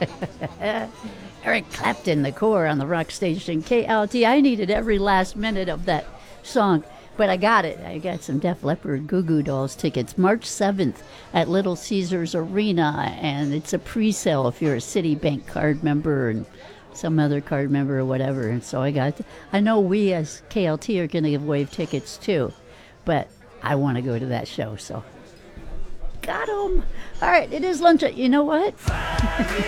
Eric Clapton, the core on the rock station KLT. I needed every last minute of that song, but I got it. I got some Def Leppard Goo Goo Dolls tickets March 7th at Little Caesars Arena, and it's a pre-sale if you're a Citibank card member and some other card member or whatever. And so I know we as KLT are going to give away tickets too, but I want to go to that show, so got 'em. All right, it is lunch. You know what?